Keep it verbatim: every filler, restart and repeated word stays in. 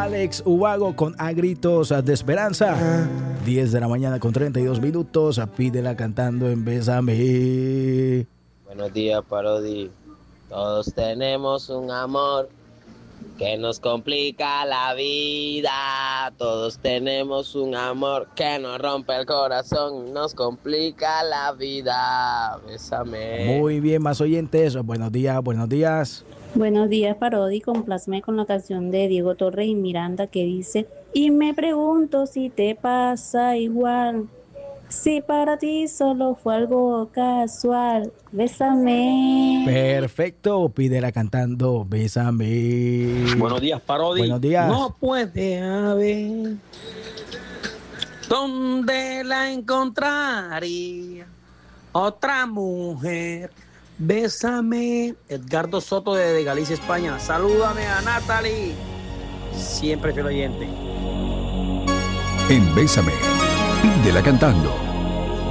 Alex Ubago con A Gritos de Esperanza. diez de la mañana con treinta y dos minutos. Pídela cantando en Bésame. Buenos días, Parodi. Todos tenemos un amor que nos complica la vida. Todos tenemos un amor que nos rompe el corazón y nos complica la vida. Bésame. Muy bien, más oyentes. Buenos días, buenos días. Buenos días, Parodi. Complázme con la canción de Diego Torres y Miranda que dice: y me pregunto si te pasa igual, si para ti solo fue algo casual. Bésame. Perfecto, pídela cantando Bésame. Buenos días, Parodi. Buenos días. No puede haber donde la encontraría otra mujer. Bésame. Edgardo Soto de Galicia, España. Salúdame a Natalie. Siempre fiel oyente. En Bésame, pídela cantando.